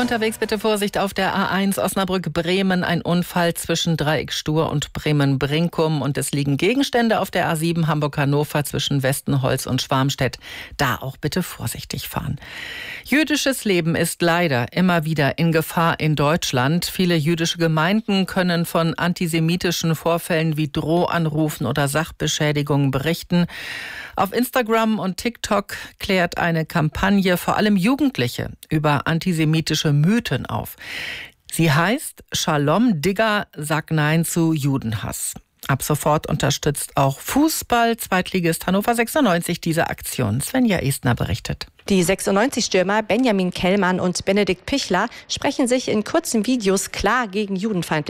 Unterwegs bitte Vorsicht auf der A1 Osnabrück-Bremen. Ein Unfall zwischen Dreieck-Stur und Bremen-Brinkum. Und es liegen Gegenstände auf der A7 Hamburg-Hannover zwischen Westenholz und Schwarmstedt. Da auch bitte vorsichtig fahren. Jüdisches Leben ist leider immer wieder in Gefahr in Deutschland. Viele jüdische Gemeinden können von antisemitischen Vorfällen wie Drohanrufen oder Sachbeschädigungen berichten. Auf Instagram und TikTok klärt eine Kampagne vor allem Jugendliche über antisemitische Mythen auf. Sie heißt Shalom Digger, sag Nein zu Judenhass. Ab sofort unterstützt auch Fußball-Zweitligist Hannover 96 diese Aktion. Svenja Estner berichtet. Die 96-Stürmer Benjamin Kellmann und Benedikt Pichler sprechen sich in kurzen Videos klar gegen judenfeindliche